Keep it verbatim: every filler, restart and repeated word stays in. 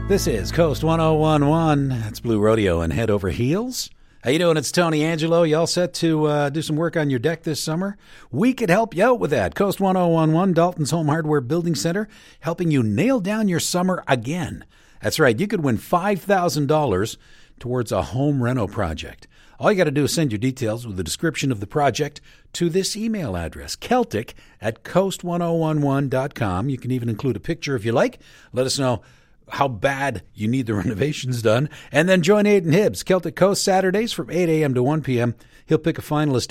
This is Coast one oh one point one. That's Blue Rodeo and Head Over Heels. How you doing? It's Tony Angelo. You all set to uh, do some work on your deck this summer? We could help you out with that. Coast one oh one point one, Dalton's Home Hardware Building Center, helping you nail down your summer again. That's right. You could win five thousand dollars towards a home reno project. All you got to do is send your details with a description of the project to this email address, Celtic at coast one oh one one dot com. You can even include a picture if you like. Let us know how bad you need the renovations done. And then join Aidan Hibbs, Celtic Coast, Saturdays from eight a.m. to one p.m. He'll pick a finalist